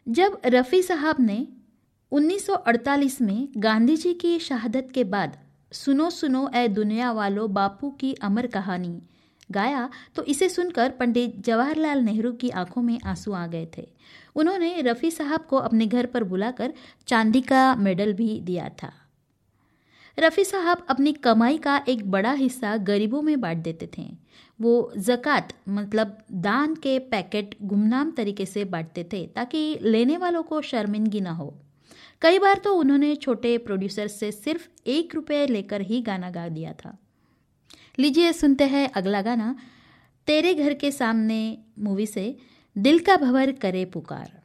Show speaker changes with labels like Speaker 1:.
Speaker 1: जब रफ़ी साहब ने 1948 में गांधी जी की शहादत के बाद सुनो सुनो ए दुनिया वालों बापू की अमर कहानी गाया तो इसे सुनकर पंडित जवाहरलाल नेहरू की आंखों में आंसू आ गए थे। उन्होंने रफ़ी साहब को अपने घर पर बुलाकर चांदी का मेडल भी दिया था। रफ़ी साहब अपनी कमाई का एक बड़ा हिस्सा गरीबों में बांट देते थे। वो ज़कात मतलब दान के पैकेट गुमनाम तरीके से बांटते थे ताकि लेने वालों को शर्मिंदगी ना हो। कई बार तो उन्होंने छोटे प्रोड्यूसर से सिर्फ 1 रुपये लेकर ही गाना गा दिया था। लीजिए सुनते हैं अगला गाना तेरे घर के सामने मूवी से दिल का भंवर करे पुकार।